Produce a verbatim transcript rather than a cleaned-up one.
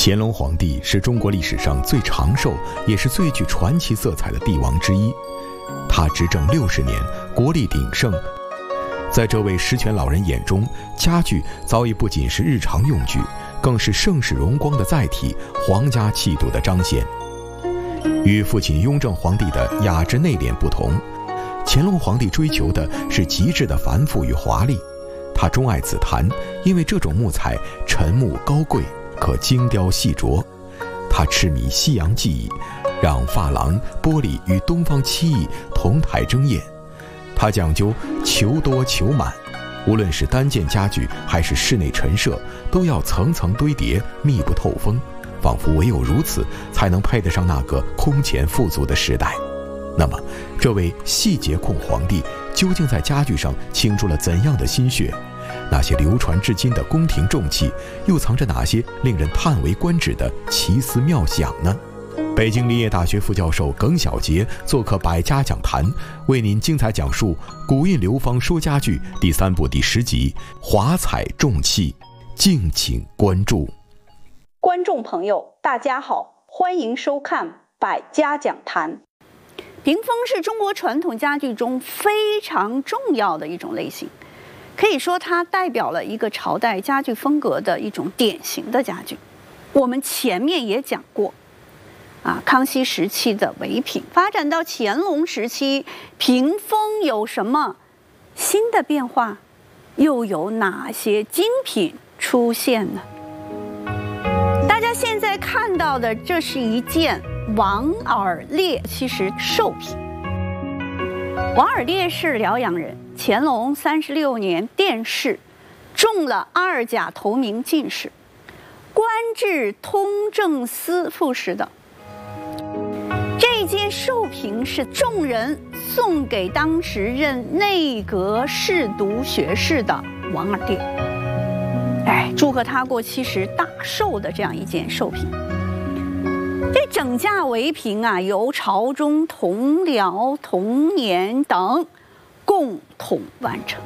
乾隆皇帝是中国历史上最长寿也是最具传奇色彩的帝王之一，他执政六十年，国力鼎盛。在这位十全老人眼中，家具早已不仅是日常用具，更是盛世荣光的载体，皇家气度的彰显。与父亲雍正皇帝的雅致内敛不同，乾隆皇帝追求的是极致的繁复与华丽。他钟爱紫檀，因为这种木材沉木高贵，可精雕细琢。他痴迷西洋技艺，让珐琅、玻璃与东方漆艺同台争艳。他讲究求多求满，无论是单件家具还是室内陈设，都要层层堆叠，密不透风，仿佛唯有如此才能配得上那个空前富足的时代。那么这位细节控皇帝究竟在家具上倾注了怎样的心血？那些流传至今的宫廷重器又藏着哪些令人叹为观止的奇思妙想呢？北京林业大学副教授耿晓杰做客百家讲坛，为您精彩讲述《古印流芳说家具》第三部第十集华彩重器，敬请关注。 观众朋友大家好，欢迎收看百家讲坛。屏风是中国传统家具中非常重要的一种类型，可以说它代表了一个朝代家具风格的一种典型的家具。我们前面也讲过啊，康熙时期的围屏发展到乾隆时期，屏风有什么新的变化？又有哪些精品出现呢？大家现在看到的，这是一件王尔烈其实寿品。王尔烈是辽阳人，乾隆三十六年殿试，中了二甲头名进士，官至通政司副使等。这件寿屏是众人送给当时任内阁侍读学士的王尔烈，哎，祝贺他过七十大寿的这样一件寿屏。这整架围屏啊，由朝中同僚、同年等共同完成。